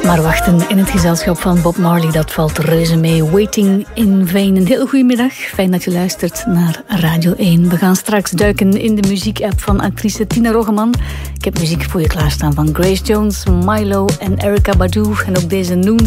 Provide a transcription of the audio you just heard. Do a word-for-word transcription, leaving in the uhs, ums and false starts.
Maar wachten in het gezelschap van Bob Marley, dat valt reuze mee. Waiting in Vain. Een heel goede middag. Fijn dat je luistert naar Radio één. We gaan straks duiken in de muziekapp van actrice Tina Roggeman. Ik heb muziek voor je klaarstaan van Grace Jones, Milo en Erykah Badu. En ook deze Noon